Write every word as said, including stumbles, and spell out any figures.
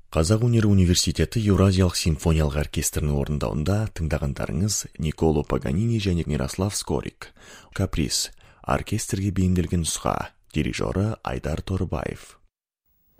Қазақ өнері университеті Еуразиялық симфониялық оркестрінің орындауында тыңдағандарыңыз Николо Паганини және Мирослав Скорик. Каприз. Оркестрге бейімделген нұсқа. Дирижері Айдар Торыбаев.